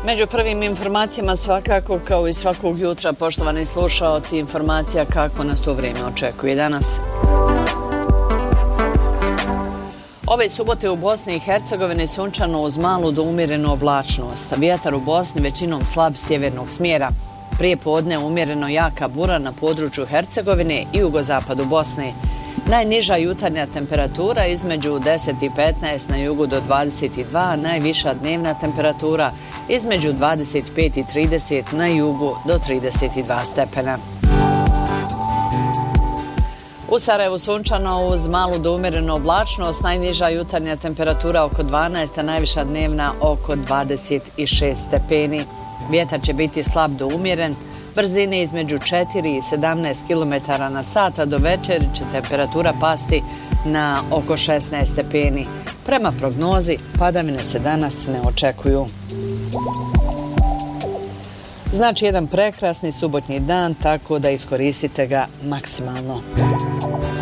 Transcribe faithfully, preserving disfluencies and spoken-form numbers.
Među prvim informacijama svakako kao i svakog jutra, poštovani slušaoci, informacija kako nas to vrijeme očekuje danas. Ove subote u Bosni i Hercegovini sunčano uz malu do umjerenu oblačnost. Vjetar u Bosni većinom slab sjevernog smjera. Prije podne umjereno jaka bura na području Hercegovine i jugozapadu Bosne. Najniža jutarnja temperatura između deset i petnaest na jugu do dvadeset dva, a najviša dnevna temperatura između dvadeset pet i trideset na jugu do trideset dva stepena. U Sarajevu sunčano uz malu do umjerenu oblačnost, najniža jutarnja temperatura oko dvanaest, a najviša dnevna oko dvadeset šest stepeni. Vjetar će biti slab do umjeren, brzine između četiri i sedamnaest kilometara na sat, a do večeri će temperatura pasti na oko šesnaest stepeni. Prema prognozi, padavine se danas ne očekuju. Znači jedan prekrasni subotnji dan, tako da iskoristite ga maksimalno.